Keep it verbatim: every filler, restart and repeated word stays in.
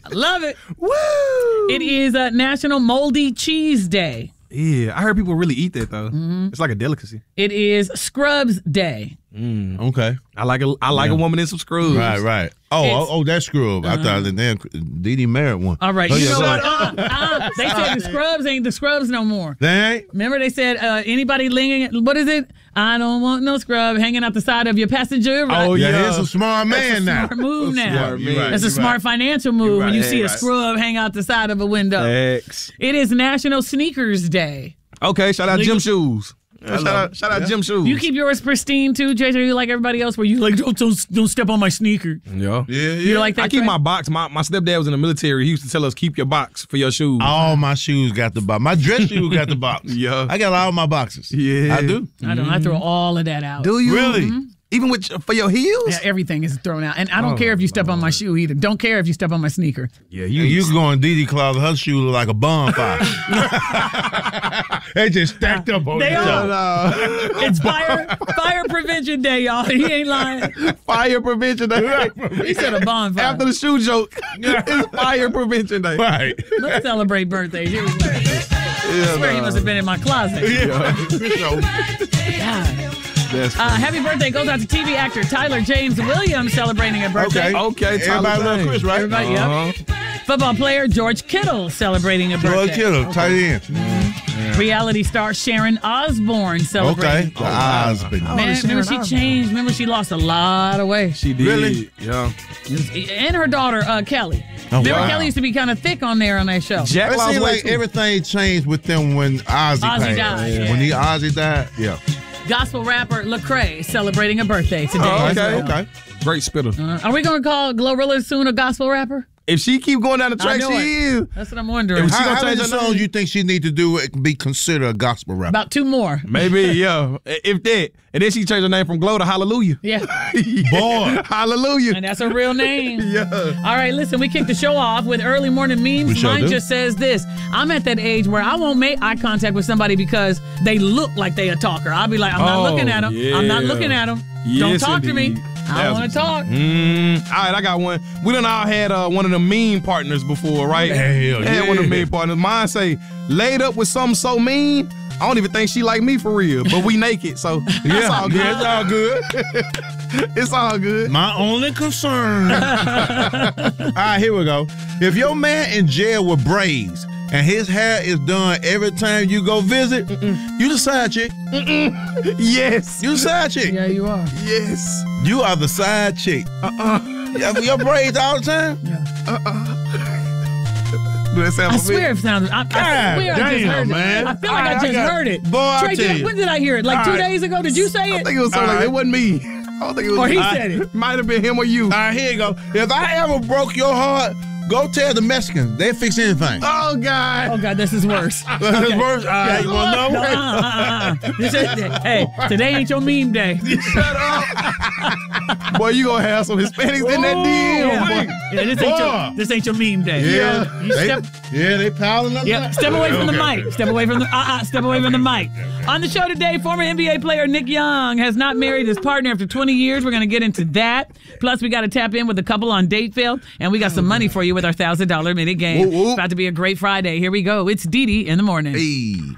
I love it. Woo! It is uh, National Moldy Cheese Day. Yeah, I heard people really eat that though. Mm-hmm. It's like a delicacy. It is Scrubs Day. Mm, okay. I like a I like yeah. a woman in some scrubs. Right, right. Oh, oh, oh, that's scrub. Uh-huh. I thought the damn Dee Dee married one. All right. Oh, you yeah, know so what? like, Uh, uh, they said the Scrubs ain't the Scrubs no more. They ain't? Remember they said uh, anybody lingering, what is it? I don't want no scrub hanging out the side of your passenger. Right? Oh, yeah. That's a smart man That's a now. smart move now. Smart man. That's a You're smart right. financial move Right. when you Yeah, see a right. scrub hang out the side of a window. X. It is National Sneakers Day. Okay, shout out Legal- Gym Shoes. Shout out, shout out Yeah. Gym Shoes. You keep yours pristine too, J J. You like everybody else, where you like don't don't, don't step on my sneaker. Yeah, Yeah, yeah. You like that? I keep Trey? my box. My my stepdad was in the military. He used to tell us keep your box for your shoes. All my shoes got the box. My dress shoes got the box. Yeah. I got all my boxes. Yeah. I do. I don't. I throw all of that out. Do you Really? Mm-hmm. Even with for your heels? Yeah, everything is thrown out, and I don't Oh, care if you step on my shoe either. Don't care if you step on my sneaker. Yeah, You, you can go in Dee Dee closet. Her shoes look like a bonfire. They just stacked up on They each are. other. It's fire fire prevention day, y'all. He ain't lying. Fire prevention day. He said a bonfire. After the shoe joke, it's fire prevention day. Right. Let's celebrate birthdays. Here we go. I swear he must have been in my closet. Yeah. God. That's Uh, happy birthday goes out to T V actor Tyler James Williams celebrating a birthday. Okay. Okay, Tyler Everybody love James. Chris, right? Everybody, yep. Uh-huh. Football player George Kittle celebrating a George birthday. Kittle, tight end. Reality star Sharon Osbourne celebrating. Okay. The eyes. been- Oh, Man, Sharon remember she Osbourne. changed. Remember she lost a lot of weight. She did. Really? Yeah. And her daughter uh, Kelly. Oh, remember wow. Kelly used to be kind of thick on there on that show. Jack It lost seems weight like too. everything changed with them when Ozzy, Ozzy passed. died, yeah. When he Ozzy died, yeah. Gospel rapper Lecrae celebrating a birthday today. Oh, as okay, well. Okay. Great spitter. Uh, are we going to call Glorilla soon a gospel rapper? If she keep going down the track, I she know it. is. That's what I'm wondering. If she How, gonna how change many her songs name? you think she need to do to be considered a gospel rapper? About two more. Maybe, yeah. If that. And then she changed her name from Glow to Hallelujah. Yeah. Boy. Hallelujah. And that's her real name. Yeah. All right, listen, we kicked the show off with early morning memes. We sure Mine do. just says this. I'm at that age where I won't make eye contact with somebody because they look like they a talker. I'll be like, I'm not Oh, looking at them. I'm not yeah. looking at them. Don't Yes, talk to me. indeed. I don't That's want to talk. Mm, all right, I got one. We done all had uh, one of the meme partners before, right? Hell Had one of the yeah. meme partners. Mine say, laid up with something so mean, I don't even think she like me for real, but we naked, so that's Yeah, all good. yeah, it's all good. It's all good. My only concern. All right, here we go. If your man in jail with braids and his hair is done every time you go visit, Mm-mm. you the side chick. Mm-mm. Yes. You the side chick. Yeah, you are. Yes. You are the side chick. Uh-uh. Yeah, your braids all the time? Uh-uh. Do that sound I familiar? swear it sounded. I, I God swear I just damn, heard man. it. I feel like I- I I just got- heard it. Boy, I Trey, tell did, you. when did I hear it? Like All two right. days ago? Did you say I it? think it was something All like, right. it wasn't me. I don't think it was Or me. he I- said it. Might have been him or you. All right, here you go. If I ever broke your heart, go tell the Mexicans. They'll fix anything. Oh, God. Oh God, this is worse. That's worse. All right, you want to know? No, uh, uh, uh. This is, hey, today ain't your meme day. Shut up. Boy, you gonna have some Hispanics in that D M. Yeah, boy. boy. Yeah, this ain't your this ain't your meme day. Yeah, You they, step, yeah, they piling up. yeah, step away from the mic. Step away from the uh uh step away from the mic. On the show today, former N B A player Nick Young has not married his partner after twenty years. We're gonna get into that. Plus, we got to tap in with a couple on Dateville, and we got some money for you with our thousand dollar minute game. Whoop, whoop. About to be a great Friday. Here we go. It's Dee Dee in the morning. Hey.